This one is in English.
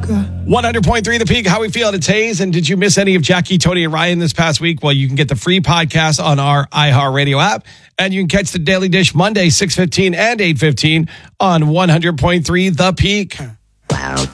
100.3 The Peak. How we feeling? It's Hayes. And did you miss any of Jackie, Tony, and Ryan this past week? Well, you can get the free podcast on our iHeartRadio app. And you can catch the Daily Dish Monday, 6:15 and 8:15 on 100.3 The Peak. Wow.